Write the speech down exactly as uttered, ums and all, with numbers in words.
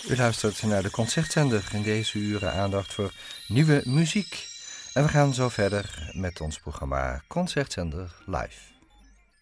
U luistert naar de Concertzender. In deze uren aandacht voor nieuwe muziek. En we gaan zo verder met ons programma Concertzender Live.